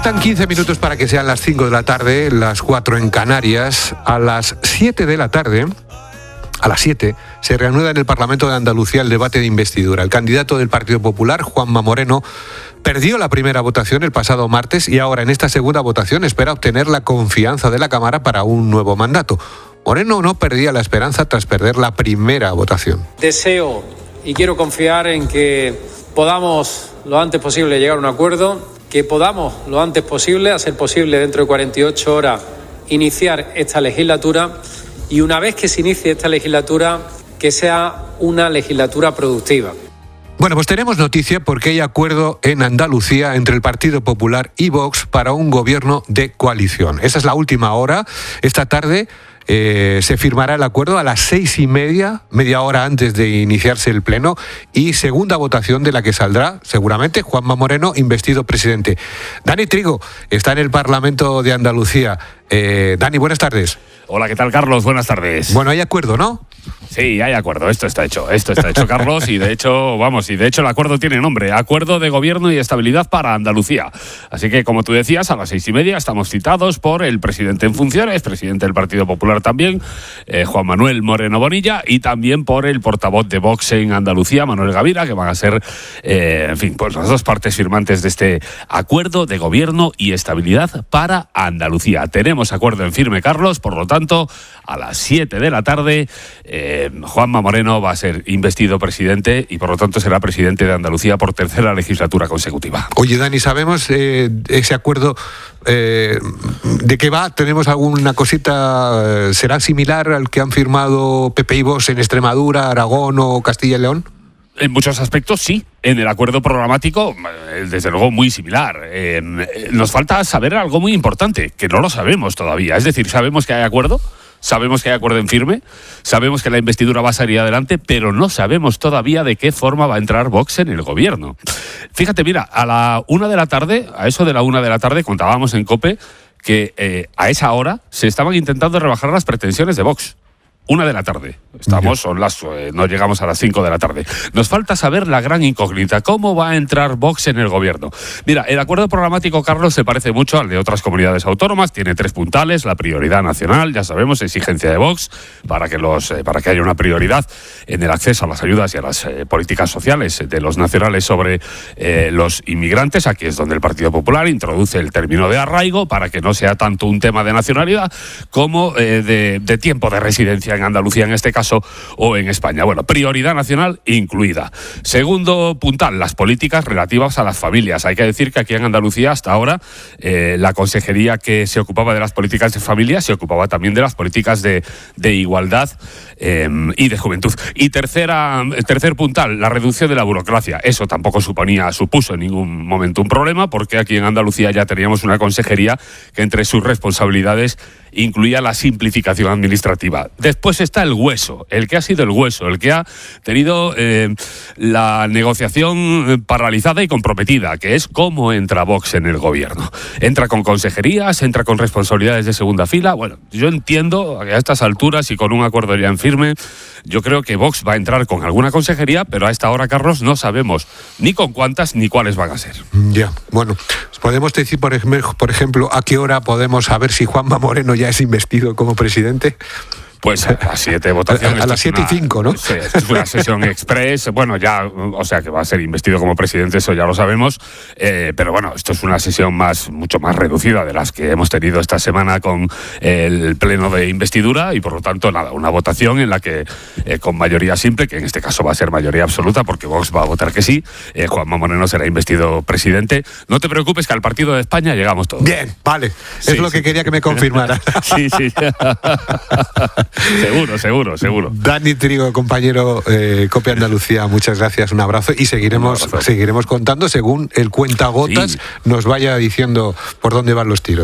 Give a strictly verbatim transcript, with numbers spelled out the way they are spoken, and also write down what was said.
Faltan quince minutos para que sean las cinco de la tarde, las cuatro en Canarias. A las siete de la tarde, a las siete, se reanuda en el Parlamento de Andalucía el debate de investidura. El candidato del Partido Popular, Juanma Moreno, perdió la primera votación el pasado martes y ahora en esta segunda votación espera obtener la confianza de la Cámara para un nuevo mandato. Moreno no perdía la esperanza tras perder la primera votación. Deseo y quiero confiar en que podamos lo antes posible llegar a un acuerdo, que podamos lo antes posible, a ser posible dentro de cuarenta y ocho horas, iniciar esta legislatura y una vez que se inicie esta legislatura, que sea una legislatura productiva. Bueno, pues tenemos noticia porque hay acuerdo en Andalucía entre el Partido Popular y Vox para un gobierno de coalición. Esa es la última hora. Esta tarde eh, se firmará el acuerdo a las seis y media, media hora antes de iniciarse el pleno, y segunda votación de la que saldrá, seguramente, Juanma Moreno, investido presidente. Dani Trigo está en el Parlamento de Andalucía. Eh, Dani, buenas tardes. Hola, ¿qué tal, Carlos? Buenas tardes. Bueno, hay acuerdo, ¿no? Sí, hay acuerdo. Esto está hecho. Esto está hecho, Carlos. Y de hecho, vamos, y de hecho el acuerdo tiene nombre. Acuerdo de Gobierno y Estabilidad para Andalucía. Así que, como tú decías, a las seis y media estamos citados por el presidente en funciones, presidente del Partido Popular también, eh, Juan Manuel Moreno Bonilla, y también por el portavoz de Vox en Andalucía, Manuel Gavira, que van a ser, eh, en fin, pues las dos partes firmantes de este Acuerdo de Gobierno y Estabilidad para Andalucía. Tenemos acuerdo en firme, Carlos, por lo tanto, a las siete de la tarde, eh, Juanma Moreno va a ser investido presidente y por lo tanto será presidente de Andalucía por tercera legislatura consecutiva. Oye, Dani, ¿sabemos eh, ese acuerdo eh, de qué va? ¿Tenemos alguna cosita? Eh, ¿Será similar al que han firmado P P y Vox en Extremadura, Aragón o Castilla y León? En muchos aspectos sí, en el acuerdo programático desde luego muy similar. Eh, nos falta saber algo muy importante, que no lo sabemos todavía. Es decir, sabemos que hay acuerdo, sabemos que hay acuerdo en firme, sabemos que la investidura va a salir adelante, pero no sabemos todavía de qué forma va a entrar Vox en el gobierno. Fíjate, mira, a la una de la tarde, a eso de la una de la tarde, contábamos en COPE que eh, a esa hora se estaban intentando rebajar las pretensiones de Vox. Una de la tarde. Estamos, son las, eh, no llegamos a las cinco de la tarde. Nos falta saber la gran incógnita. ¿Cómo va a entrar Vox en el gobierno? Mira, el acuerdo programático, Carlos, se parece mucho al de otras comunidades autónomas. Tiene tres puntales. La prioridad nacional, ya sabemos, exigencia de Vox para que, los, eh, para que haya una prioridad en el acceso a las ayudas y a las eh, políticas sociales de los nacionales sobre eh, los inmigrantes. Aquí es donde el Partido Popular introduce el término de arraigo para que no sea tanto un tema de nacionalidad como eh, de, de tiempo de residencia en Andalucía en este caso o en España. Bueno, prioridad nacional incluida. Segundo puntal, las políticas relativas a las familias. Hay que decir que aquí en Andalucía hasta ahora eh, la consejería que se ocupaba de las políticas de familia se ocupaba también de las políticas de, de igualdad eh, y de juventud. Y tercera, tercer puntal, la reducción de la burocracia. Eso tampoco suponía, supuso en ningún momento un problema porque aquí en Andalucía ya teníamos una consejería que entre sus responsabilidades incluía la simplificación administrativa. Después está el hueso, el que ha sido el hueso, el que ha tenido eh, la negociación paralizada y comprometida, que es cómo entra Vox en el gobierno. Entra con consejerías, entra con responsabilidades de segunda fila. Bueno, yo entiendo que a estas alturas y con un acuerdo ya en firme, yo creo que Vox va a entrar con alguna consejería, pero a esta hora, Carlos, no sabemos ni con cuántas ni cuáles van a ser. Ya, bueno, podemos decir, por ejemplo, por ejemplo, a qué hora podemos saber si Juanma Moreno ya es investido como presidente. Pues a las siete votaciones. A, a las siete y cinco, ¿no? Sí, es una sesión express. Bueno, ya, o sea, que va a ser investido como presidente, eso ya lo sabemos. Eh, pero bueno, esto es una sesión más, mucho más reducida de las que hemos tenido esta semana con el pleno de investidura y por lo tanto, nada, una votación en la que eh, con mayoría simple, que en este caso va a ser mayoría absoluta porque Vox va a votar que sí, eh, Juanma Moreno será investido presidente. No te preocupes que al partido de España llegamos todos. Bien, vale. Sí, es lo sí. que quería que me confirmara. Sí, sí. Seguro, seguro, seguro. Dani Trigo, compañero eh, COPE Andalucía, muchas gracias, un abrazo y seguiremos, abrazo. seguiremos contando según el cuentagotas Sí. nos vaya diciendo por dónde van los tiros.